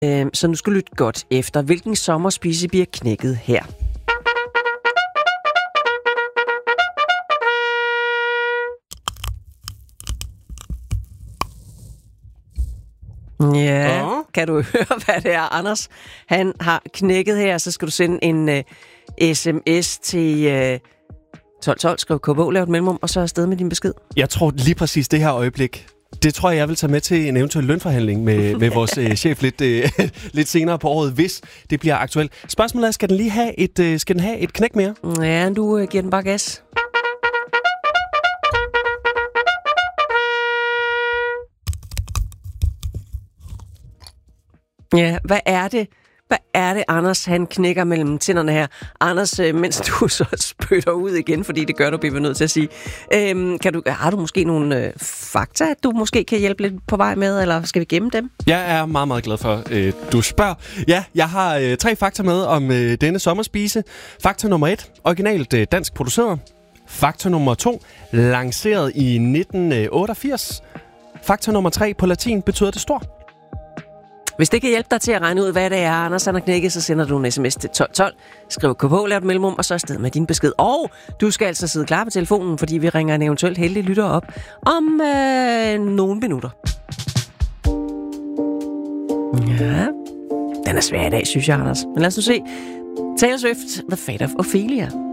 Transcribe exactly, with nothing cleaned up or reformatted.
Øh, så nu skal du lytte godt efter. Hvilken sommerspise bliver knækket her? Ja, uh-huh. Kan du høre, hvad det er, Anders? Han har knækket her, så skal du sende en uh, sms til uh, tolv tolv, skriv K B, lav et mellemrum, og så afsted med din besked. Jeg tror lige præcis det her øjeblik, det tror jeg, jeg vil tage med til en eventuel lønforhandling med, med vores uh, chef lidt, uh, lidt senere på året, hvis det bliver aktuelt. Spørgsmålet er, skal den lige have et, uh, skal den have et knæk mere? Ja, du uh, giver den bare gas. Ja, hvad er det? Hvad er det, Anders, han knækker mellem tænderne her? Anders, mens du så spytter ud igen, fordi det gør du, bliver vi nødt til at sige. Øhm, kan du, har du måske nogle øh, fakta, du måske kan hjælpe lidt på vej med, eller skal vi gemme dem? Jeg er meget, meget glad for, øh, du spørger. Ja, jeg har øh, tre fakta med om øh, denne sommerspise. Fakta nummer et, originalt øh, dansk produceret. Fakta nummer to, lanceret i nitten otteogfirs. Fakta nummer tre, på latin betyder det stor. Hvis det kan hjælpe dig til at regne ud, hvad det er, Anders han har knækket, så sender du en sms til tolv tolv. Skriv K P, lav et mellemrum, og så afsted med din besked. Og du skal altså sidde klar på telefonen, fordi vi ringer en eventuelt heldig lytter op om øh, nogle minutter. Ja, den er svær i dag, synes jeg, Anders. Men lad os nu se. Taylor Swift, The Fate of Ophelia.